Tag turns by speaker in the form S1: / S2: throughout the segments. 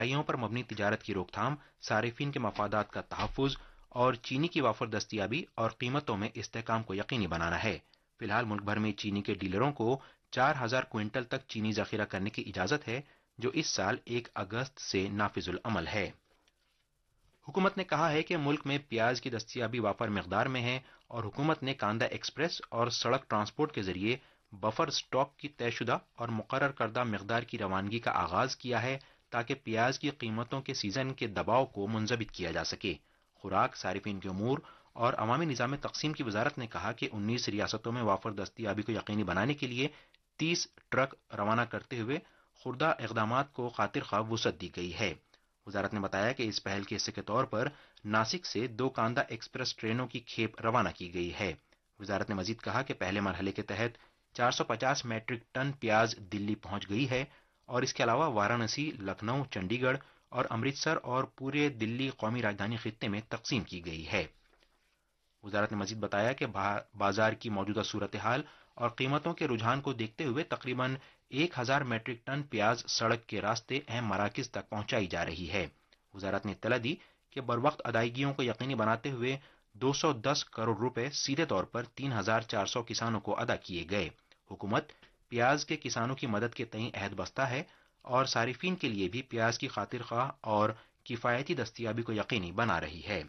S1: दवाइयों पर मबनी तिजारत की रोकथाम, सार्फिन के मफादात का तहफ़्फ़ुज़ और चीनी की वाफर दस्तियाबी और कीमतों में इस्तेहकाम को यकीनी बनाना है। फिलहाल मुल्क भर में चीनी के डीलरों को 4000 क्विंटल तक चीनी जखीरा करने की इजाज़त है, जो इस साल 1 अगस्त से नाफिजुल अमल है। हुकूमत ने कहा है कि मुल्क में प्याज की दस्तियाबी वाफर मकदार में है और हुकूमत ने कांदा एक्सप्रेस और सड़क ट्रांसपोर्ट के जरिए बफर स्टॉक की तयशुदा और मुकर्रर करदा मकदार की रवानगी का आगाज किया है, ताकि प्याज की कीमतों के सीजन के दबाव को मुंजबित किया जा सके। खुराक, सारिफिन के उमूर और अवामी निज़ाम तकसीम की वजारत ने कहा कि 19 रियासतों में वाफर दस्तियाबी को यकीनी बनाने के लिए 30 ट्रक रवाना करते हुए खुर्दा इकदाम को खातिर खा वुसअत दी गई है। वजारत ने बताया कि इस पहल के हिस्से के तौर पर नासिक से 2 कांदा एक्सप्रेस ट्रेनों की खेप रवाना की गई है। वजारत ने मजीद कहा कि पहले मरहले के तहत 450 मैट्रिक टन प्याज दिल्ली पहुंच गई है और इसके अलावा वाराणसी, लखनऊ, चंडीगढ़ और अमृतसर और पूरे दिल्ली कौमी राजधानी खित्ते में तकसीम की गई है। वजारत ने मजीद बताया कि बाजार की मौजूदा सूरत हाल और कीमतों के रुझान को देखते हुए तकरीबन 1000 मैट्रिक टन प्याज सड़क के रास्ते अहम मराकिज तक पहुंचाई जा रही है। वजारत ने इत्तला दी कि बरवक्त अदायगियों को यकीनी बनाते हुए 210 करोड़ रुपए सीधे तौर पर 3400 किसानों को अदा किए गए। हुकूमत प्याज के किसानों की मदद के तई अहद बस्ता है और सारिफिन के लिए भी प्याज की खातिर ख्वाह और किफायती दस्तियाबी को यकीनी बना रही है।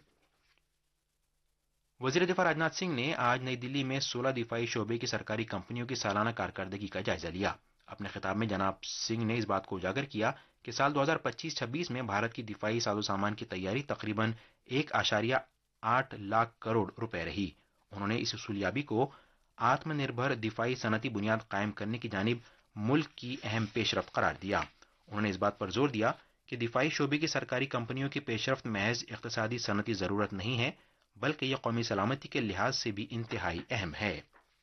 S1: वजीर दिफा राजनाथ सिंह ने आज नई दिल्ली में 16 दिफाई शोबे की सरकारी कंपनियों की सालाना कारकर्दगी का जायजा लिया। अपने खिताब में जनाब सिंह ने इस बात को उजागर किया कि साल 2025-26 में भारत की दिफाई साजो सामान की तैयारी तकरीबन 1.8 लाख करोड़ रुपए रही। उन्होंने इस उसूलियाबी को आत्मनिर्भर दिफाई सनती बुनियाद कायम करने की जानिब मुल्क की अहम पेशरफ्त करार दिया। उन्होंने इस बात पर जोर दिया कि दिफाई शोबे की सरकारी कंपनियों की पेशरफ्त महज इक्तिसादी सनती जरूरत नहीं है, बल्कि यह कौमी सलामती के लिहाज से भी इंतहाई अहम है।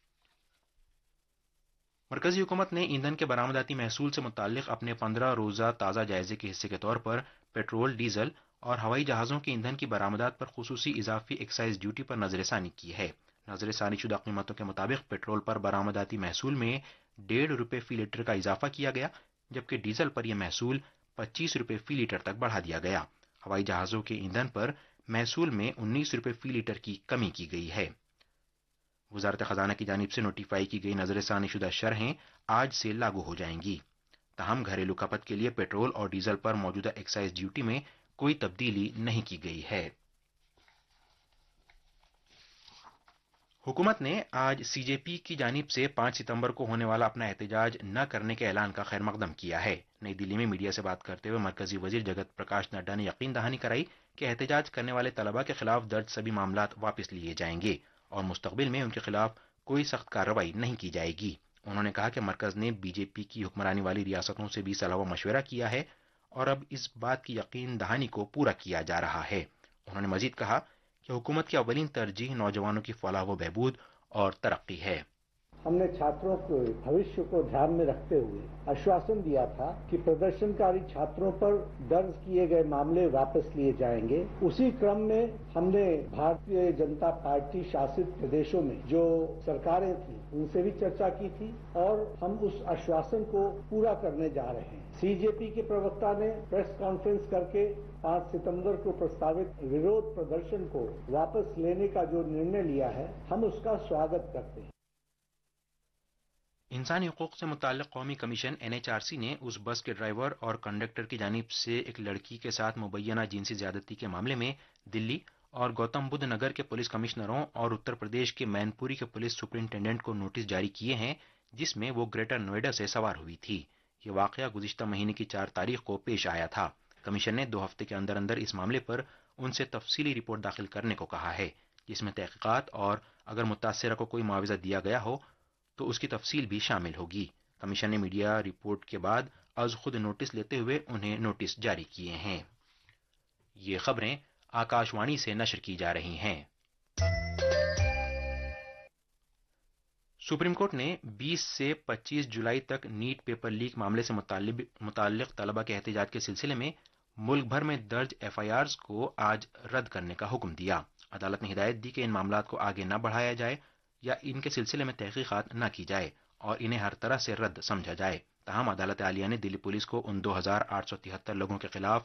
S1: मरकजी हुकूमत ने ईंधन के बरामदाती महसूल से मुताल्लिक अपने 15 रोजा ताज़ा जायजे के हिस्से के तौर पर पेट्रोल, डीजल और हवाई जहाज़ों की ईंधन की बरामदात पर खुसूसी इजाफी एक्साइज ड्यूटी पर नजरसानी की है। नजरसानी शुदा कीमतों के मुताबिक पेट्रोल पर बरामदाती महसूल में 1.5 रुपये फी लीटर का इजाफा किया गया, जबकि डीजल पर यह महसूल 25 रुपये फी लीटर तक बढ़ा दिया गया। हवाई जहाज़ों के ईंधन पर महसूल में 19 रुपये फी लीटर की कमी की गई है। वजारत खजाना की जानिब से नोटिफाई की गई नजरसानी शुदा शरहें आज से लागू हो जाएंगी। तहम घरेलू खपत के लिए पेट्रोल और डीजल पर मौजूदा एक्साइज ड्यूटी में कोई तब्दीली नहीं की गई है। हुकूमत ने आज सीजेपी की जानिब से 5 सितंबर को होने वाला अपना एहतजाज न करने के ऐलान का खैर मकदम किया है। नई दिल्ली में मीडिया से बात करते हुए मरकजी वजीर जगत प्रकाश नड्डा ने यकीन दहानी कराई कि एहतजाज करने वाले तलबा के खिलाफ दर्ज सभी मामलात वापस लिए जाएंगे और मुस्तकबिल में उनके खिलाफ कोई सख्त कार्रवाई नहीं की जाएगी। उन्होंने कहा कि मरकज ने बीजेपी की हुक्मरानी वाली रियासतों से भी सलाह व मशवरा किया है और अब इस बात की यकीन दहानी को पूरा किया जा रहा है। उन्होंने मजीद कहा कि हुकूमत की अवलीन तरजीह नौजवानों की फलाह व बहबूद और तरक्की है।
S2: हमने छात्रों के भविष्य को ध्यान में रखते हुए आश्वासन दिया था कि प्रदर्शनकारी छात्रों पर दर्ज किए गए मामले वापस लिए जाएंगे। उसी क्रम में हमने भारतीय जनता पार्टी शासित प्रदेशों में जो सरकारें थी उनसे भी चर्चा की थी और हम उस आश्वासन को पूरा करने जा रहे हैं। सीजेपी के प्रवक्ता ने प्रेस कॉन्फ्रेंस करके 5 सितंबर को प्रस्तावित विरोध प्रदर्शन को वापस लेने का जो निर्णय लिया है, हम उसका स्वागत करते हैं।
S1: इंसानी हुकूक से मुताल्लिक कौमी कमीशन NHRC ने उस बस के ड्राइवर और कंडक्टर की जानिब से एक लड़की के साथ मुबैना जिनसी ज्यादती के मामले में दिल्ली और गौतम बुद्ध नगर के पुलिस कमिश्नरों और उत्तर प्रदेश के मैनपुरी के पुलिस सुपरिंटेंडेंट को नोटिस जारी किए हैं, जिसमें वो ग्रेटर नोएडा से सवार हुई थी। ये वाकया गुज़िश्ता महीने की 4 तारीख को पेश आया था। कमीशन ने 2 हफ्ते के अंदर अंदर इस मामले पर उनसे तफसीली रिपोर्ट दाखिल करने को कहा है, जिसमें तहकीकात और अगर मुतासिरा को कोई मुआवजा दिया गया हो तो उसकी तफसील भी शामिल होगी। कमीशन ने मीडिया रिपोर्ट के बाद आज खुद नोटिस लेते हुए उन्हें नोटिस जारी किए हैं। ये खबरें आकाशवाणी से नशर की जा रही हैं। सुप्रीम कोर्ट ने 20 से 25 जुलाई तक नीट पेपर लीक मामले से मुताल्लिक तलबा के एहतजाज के सिलसिले में मुल्क भर में दर्ज FIRs को आज रद्द करने का हुक्म दिया। अदालत ने हिदायत दी कि इन मामलात को आगे न बढ़ाया जाए या इनके सिलसिले में तहकीकात न की जाए और इन्हें हर तरह से रद्द समझा जाए। तहम अदालत आलिया ने दिल्ली पुलिस को उन 2873 लोगों के खिलाफ